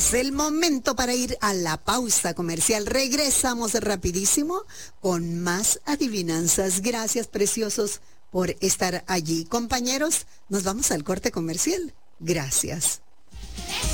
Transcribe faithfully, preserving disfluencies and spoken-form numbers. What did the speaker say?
Es el momento para ir a la pausa comercial. Regresamos rapidísimo con más adivinanzas. Gracias, preciosos, por estar allí. Compañeros, nos vamos al corte comercial. Gracias.